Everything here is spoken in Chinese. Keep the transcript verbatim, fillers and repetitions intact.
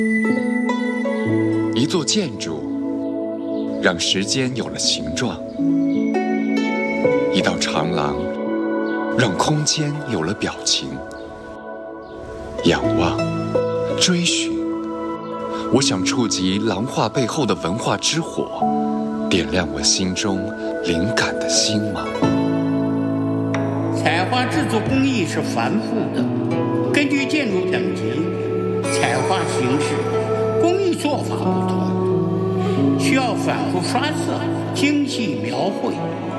一座建筑让时间有了形状，一道长廊让空间有了表情。仰望，追寻，我想触及廊画背后的文化之火，点亮我心中灵感的星芒。 彩画制作工艺是繁复的，根据建筑等级、彩画形式、工艺做法不同，需要反复刷色、精细描绘。